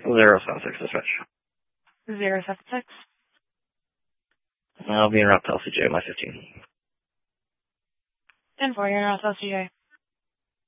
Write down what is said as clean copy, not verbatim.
076 dispatch. 076. I'll be in route to LCJ, my 15. 10-4, you're in route to LCJ.